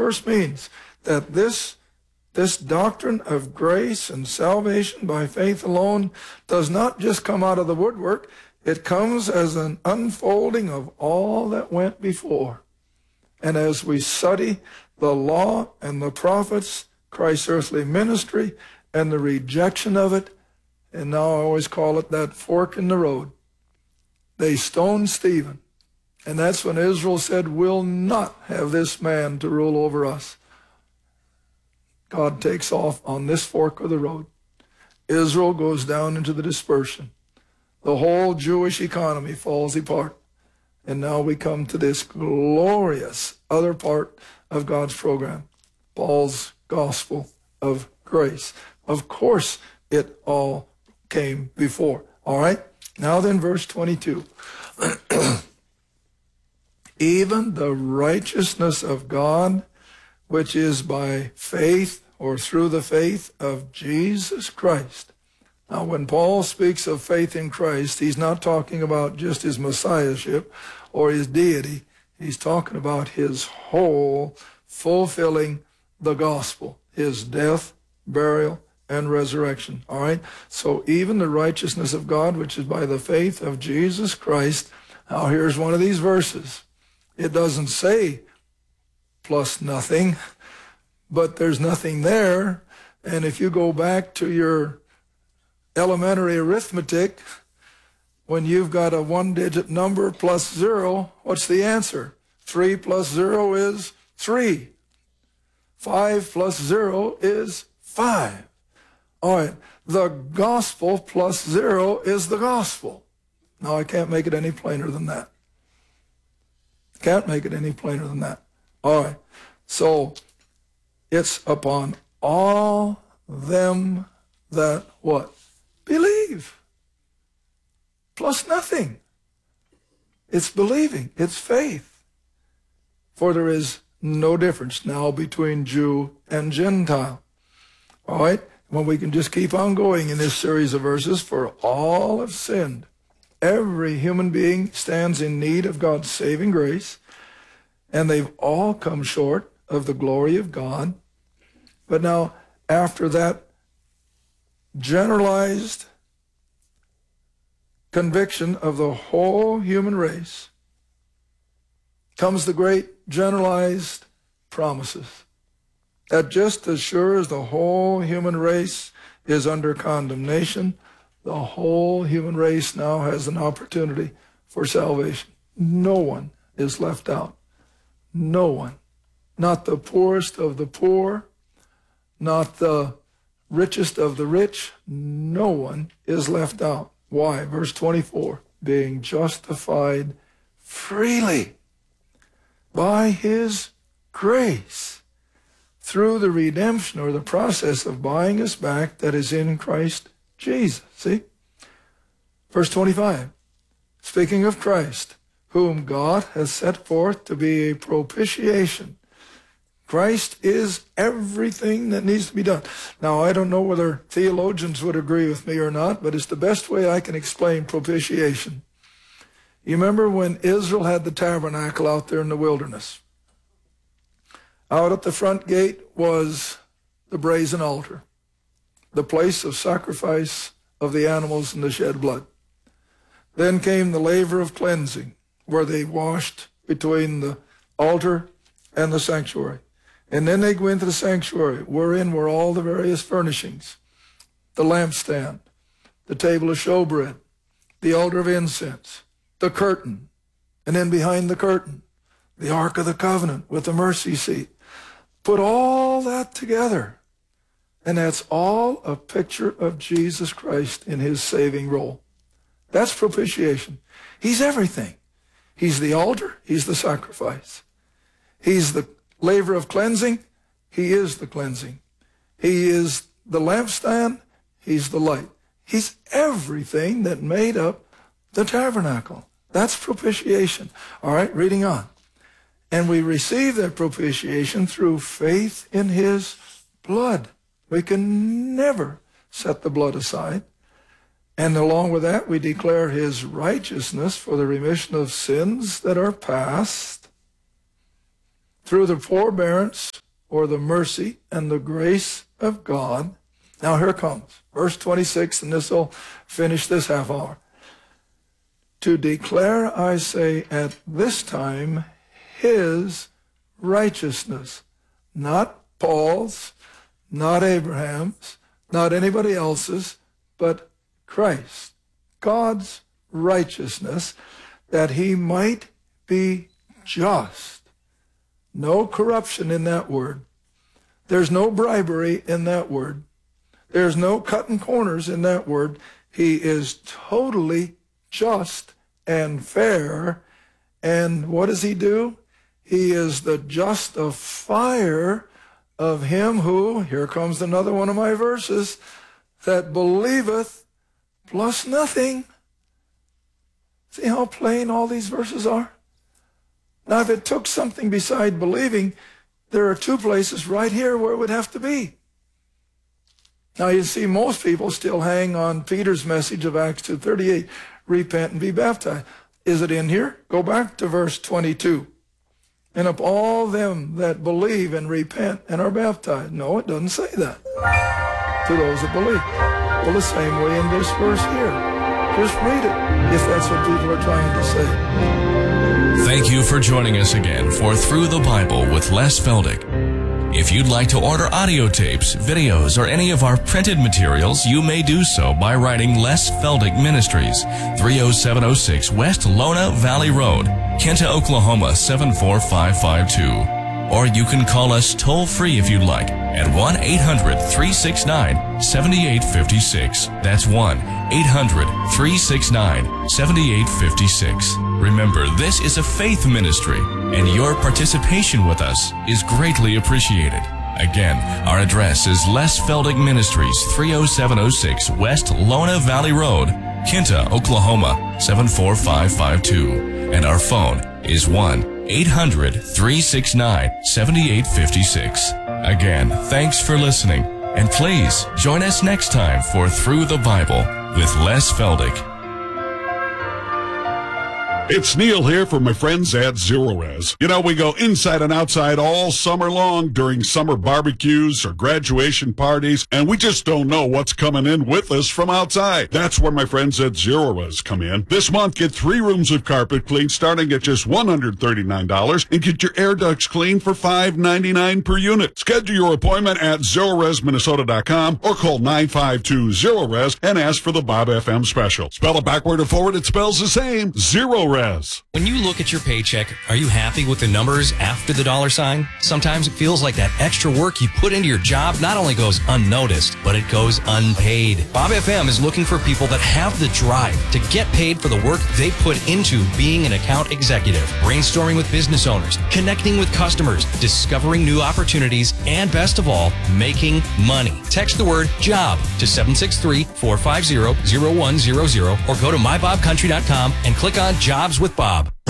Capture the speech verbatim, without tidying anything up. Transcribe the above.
verse means that this, this doctrine of grace and salvation by faith alone does not just come out of the woodwork. It comes as an unfolding of all that went before. And as we study the law and the prophets, Christ's earthly ministry, and the rejection of it, and now I always call it that fork in the road. They stoned Stephen. And that's when Israel said, we'll not have this man to rule over us. God takes off on this fork of the road. Israel goes down into the dispersion. The whole Jewish economy falls apart. And now we come to this glorious other part of God's program, Paul's gospel of grace. Of course, it all came before. All right? Now then, verse twenty-two. Even the righteousness of God, which is by faith or through the faith of Jesus Christ. Now, when Paul speaks of faith in Christ, he's not talking about just his messiahship or his deity. He's talking about his whole fulfilling the gospel, his death, burial, and resurrection. All right? So even the righteousness of God, which is by the faith of Jesus Christ. Now, here's one of these verses. It doesn't say plus nothing, but there's nothing there. And if you go back to your elementary arithmetic, when you've got a one-digit number plus zero, what's the answer? Three plus zero is three. Five plus zero is five. All right, the gospel plus zero is the gospel. Now, I can't make it any plainer than that. Can't make it any plainer than that. All right, so it's upon all them that what? Believe. Plus nothing. It's believing. It's faith. For there is no difference now between Jew and Gentile. All right? Well, we can just keep on going in this series of verses. For all have sinned. Every human being stands in need of God's saving grace, and they've all come short of the glory of God. But now, after that generalized conviction of the whole human race, comes the great generalized promises that just as sure as the whole human race is under condemnation, the whole human race now has an opportunity for salvation. No one is left out. No one. Not the poorest of the poor, not the richest of the rich. No one is left out. Why? Verse twenty-four, being justified freely by his grace through the redemption or the process of buying us back that is in Christ Jesus. See? Verse twenty-five, speaking of Christ, whom God has set forth to be a propitiation. Christ is everything that needs to be done. Now, I don't know whether theologians would agree with me or not, but it's the best way I can explain propitiation. You remember when Israel had the tabernacle out there in the wilderness? Out at the front gate was the brazen altar, the place of sacrifice of the animals and the shed blood. Then came the laver of cleansing, where they washed between the altar and the sanctuary. And then they go into the sanctuary, wherein were all the various furnishings, the lampstand, the table of showbread, the altar of incense, the curtain, and then behind the curtain, the Ark of the Covenant with the mercy seat. Put all that together, and that's all a picture of Jesus Christ in his saving role. That's propitiation. He's everything. He's the altar. He's the sacrifice. He's the laver of cleansing. He is the cleansing. He is the lampstand. He's the light. He's everything that made up the tabernacle. That's propitiation. All right, reading on. And we receive that propitiation through faith in his blood. We can never set the blood aside. And along with that, we declare his righteousness for the remission of sins that are past through the forbearance or the mercy and the grace of God. Now here comes verse twenty-six, and this will finish this half hour. To declare, I say, at this time, his righteousness, not Paul's, not Abraham's, not anybody else's, but Christ, God's righteousness, that he might be just. No corruption in that word. There's no bribery in that word. There's no cutting corners in that word. He is totally just and fair. And what does he do? He is the justifier of him who, here comes another one of my verses, that believeth plus nothing. See how plain all these verses are? Now, if it took something beside believing, there are two places right here where it would have to be. Now, you see, most people still hang on Peter's message of Acts two thirty-eight, repent and be baptized. Is it in here? Go back to verse twenty-two. And of all them that believe and repent and are baptized. No, it doesn't say that. To those that believe. Well, the same way in this verse here. Just read it, if that's what people are trying to say. Thank you for joining us again for Through the Bible with Les Feldick. If you'd like to order audio tapes, videos, or any of our printed materials, you may do so by writing Les Feldick Ministries, three oh seven oh six West Lona Valley Road, Kinta, Oklahoma seven four five five two. Or you can call us toll-free if you'd like at one eight hundred, three six nine, seven eight five six. That's one eight hundred, three six nine, seven eight five six. Remember, this is a faith ministry, and your participation with us is greatly appreciated. Again, our address is Les Feldick Ministries, three oh seven oh six West Lona Valley Road, Kinta, Oklahoma seven four five five two. And our phone is one eight hundred, three six nine, seven eight five six. Again, thanks for listening, and please join us next time for Through the Bible with Les Feldick. It's Neil here for my friends at Zerorez. You know, we go inside and outside all summer long during summer barbecues or graduation parties, and we just don't know what's coming in with us from outside. That's where my friends at Zerorez come in. This month, get three rooms of carpet cleaned starting at just one hundred thirty-nine dollars, and get your air ducts cleaned for five ninety-nine per unit. Schedule your appointment at Zerorez Minnesota dot com or call nine five two Zerorez and ask for the Bob F M special. Spell it backward or forward, it spells the same. Zerorez. When you look at your paycheck, are you happy with the numbers after the dollar sign? Sometimes it feels like that extra work you put into your job not only goes unnoticed, but it goes unpaid. Bob F M is looking for people that have the drive to get paid for the work they put into being an account executive, brainstorming with business owners, connecting with customers, discovering new opportunities, and best of all, making money. Text the word JOB to seven six three, four five zero, zero one zero zero or go to my bob country dot com and click on Jobs with Bob.